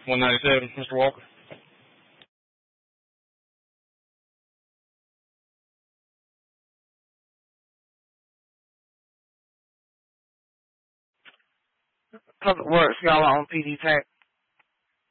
197, Mr. Walker. Public Works, y'all are on PD tax.